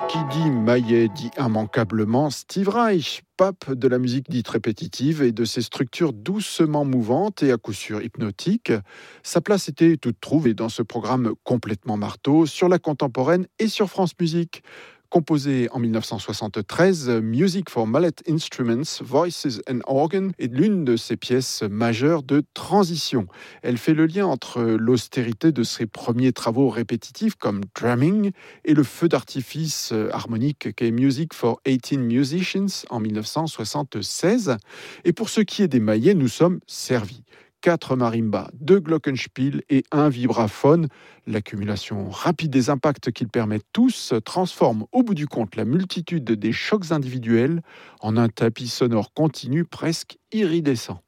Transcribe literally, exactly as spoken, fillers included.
Qui dit Maillet dit immanquablement Steve Reich, pape de la musique dite répétitive et de ses structures doucement mouvantes et à coup sûr hypnotiques. Sa place était toute trouvée dans ce programme complètement marteau sur la contemporaine et sur France Musique. Composé en dix-neuf cent soixante-treize, Music for Mallet Instruments, Voices and Organ est l'une de ses pièces majeures de transition. Elle fait le lien entre l'austérité de ses premiers travaux répétitifs comme drumming et le feu d'artifice harmonique qu'est Music for eighteen Musicians en dix-neuf cent soixante-seize. Et pour ce qui est des maillets, nous sommes servis. Quatre marimbas, deux glockenspiel et un vibraphone. L'accumulation rapide des impacts qu'ils permettent tous transforme au bout du compte la multitude des chocs individuels en un tapis sonore continu presque iridescent.